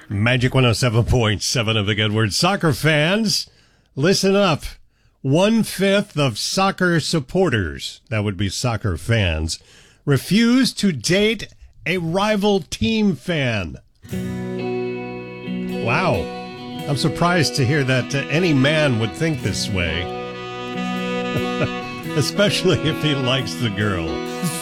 Magic 107.7 of the Good Word. Soccer fans, listen up. 1/5 of soccer supporters, that would be soccer fans, refuse to date a rival team fan. Wow. I'm surprised to hear that any man would think this way. Especially if he likes the girl.